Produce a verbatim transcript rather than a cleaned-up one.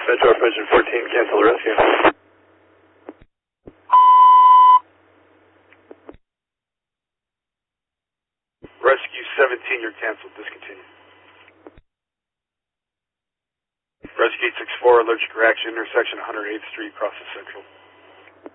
Metro Mission fourteen, cancel the rescue. Rescue seventeen, you're canceled. Discontinue. Rescue eight six four, allergic reaction, intersection one hundred eighth Street, Process Central.